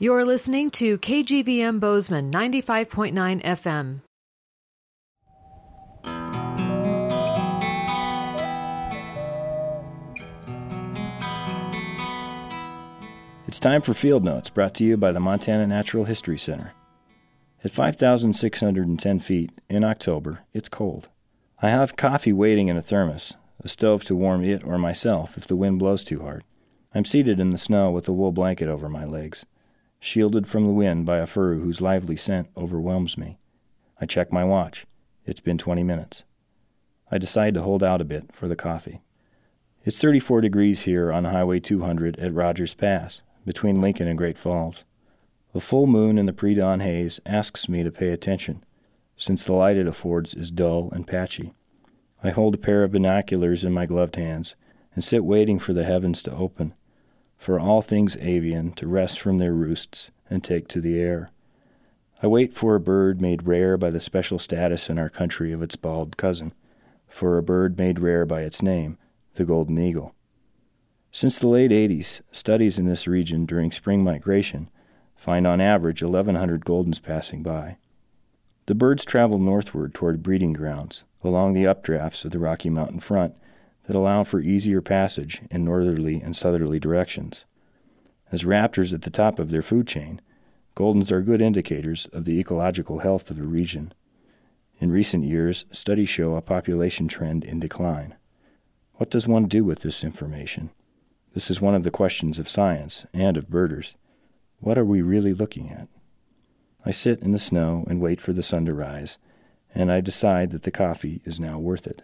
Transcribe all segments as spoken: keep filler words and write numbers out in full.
You're listening to K G V M Bozeman ninety-five point nine F M. It's time for Field Notes, brought to you by the Montana Natural History Center. At five thousand six hundred ten feet, in October, it's cold. I have coffee waiting in a thermos, a stove to warm it or myself if the wind blows too hard. I'm seated in the snow with a wool blanket over my legs, shielded from the wind by a fur whose lively scent overwhelms me. I check my watch. It's been twenty minutes. I decide to hold out a bit for the coffee. It's thirty-four degrees here on Highway two hundred at Rogers Pass, between Lincoln and Great Falls. The full moon in the pre-dawn haze asks me to pay attention, since the light it affords is dull and patchy. I hold a pair of binoculars in my gloved hands and sit waiting for the heavens to open, for all things avian to rest from their roosts and take to the air. I wait for a bird made rare by the special status in our country of its bald cousin, for a bird made rare by its name, the golden eagle. Since the late eighties, studies in this region during spring migration find on average eleven hundred goldens passing by. The birds travel northward toward breeding grounds along the updrafts of the Rocky Mountain front that allow for easier passage in northerly and southerly directions. As raptors at the top of their food chain, goldens are good indicators of the ecological health of a region. In recent years, studies show a population trend in decline. What does one do with this information? This is one of the questions of science and of birders. What are we really looking at? I sit in the snow and wait for the sun to rise, and I decide that the coffee is now worth it.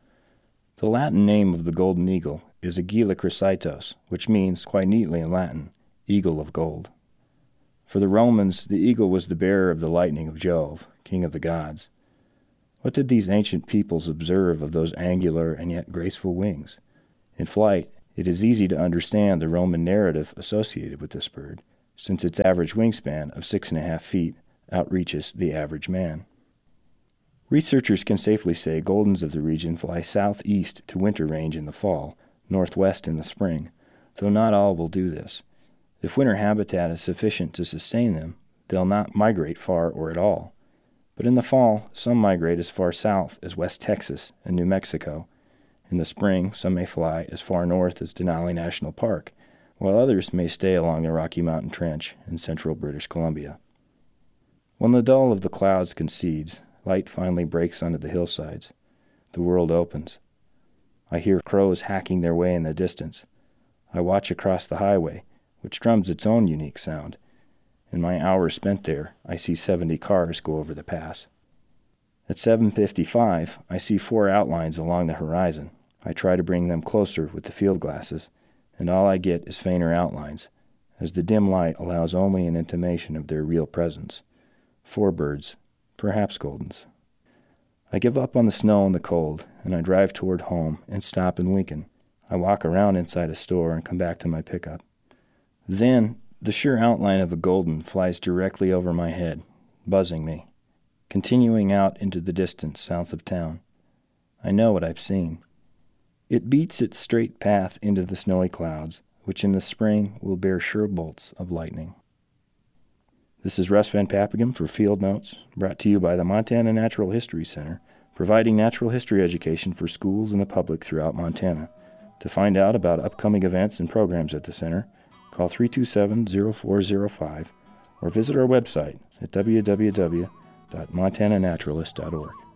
The Latin name of the golden eagle is Aguila chrysitos, which means, quite neatly in Latin, eagle of gold. For the Romans, the eagle was the bearer of the lightning of Jove, king of the gods. What did these ancient peoples observe of those angular and yet graceful wings? In flight, it is easy to understand the Roman narrative associated with this bird, since its average wingspan of six and a half feet outreaches the average man. Researchers can safely say goldens of the region fly southeast to winter range in the fall, northwest in the spring, though not all will do this. If winter habitat is sufficient to sustain them, they'll not migrate far or at all. But in the fall, some migrate as far south as West Texas and New Mexico. In the spring, some may fly as far north as Denali National Park, while others may stay along the Rocky Mountain Trench in central British Columbia. When the dull of the clouds concedes, light finally breaks onto the hillsides. The world opens. I hear crows hacking their way in the distance. I watch across the highway, which drums its own unique sound. In my hours spent there, I see seventy cars go over the pass. At seven fifty-five, I see four outlines along the horizon. I try to bring them closer with the field glasses, and all I get is fainter outlines, as the dim light allows only an intimation of their real presence. Four birds, perhaps goldens. I give up on the snow and the cold, and I drive toward home and stop in Lincoln. I walk around inside a store and come back to my pickup. Then, the sure outline of a golden flies directly over my head, buzzing me, continuing out into the distance south of town. I know what I've seen. It beats its straight path into the snowy clouds, which in the spring will bear sure bolts of lightning. This is Russ Van Papeghem for Field Notes, brought to you by the Montana Natural History Center, providing natural history education for schools and the public throughout Montana. To find out about upcoming events and programs at the center, call three two seven, zero four zero five or visit our website at w w w dot montana naturalist dot org.